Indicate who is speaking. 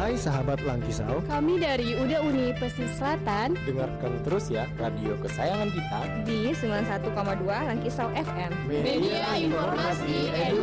Speaker 1: Hai sahabat Langkisau,
Speaker 2: kami dari UDA Uni Pesisir Selatan.
Speaker 3: Dengarkan terus ya radio kesayangan kita
Speaker 4: di 91,2 Langkisau FM.
Speaker 5: Media informasi